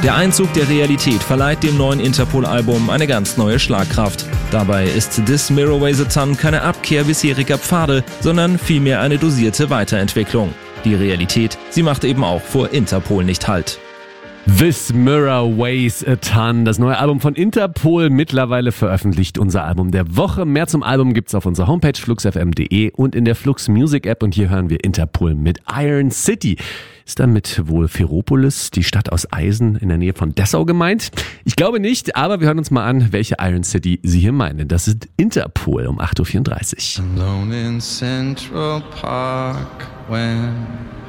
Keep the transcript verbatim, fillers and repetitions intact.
Der Einzug der Realität verleiht dem neuen Interpol-Album eine ganz neue Schlagkraft. Dabei ist This Mirror Weighs a Ton keine Abkehr bisheriger Pfade, sondern vielmehr eine dosierte Weiterentwicklung. Die Realität, sie macht eben auch vor Interpol nicht Halt. This Mirror Weighs a Ton, das neue Album von Interpol, mittlerweile veröffentlicht, unser Album der Woche. Mehr zum Album gibt's auf unserer Homepage flux f m punkt d e und in der Flux Music App, und hier hören wir Interpol mit Iron City. Ist damit wohl Ferropolis, die Stadt aus Eisen in der Nähe von Dessau, gemeint? Ich glaube nicht, aber wir hören uns mal an, welche Iron City Sie hier meinen. Das ist Interpol um acht Uhr vierunddreißig. Alone in Central Park when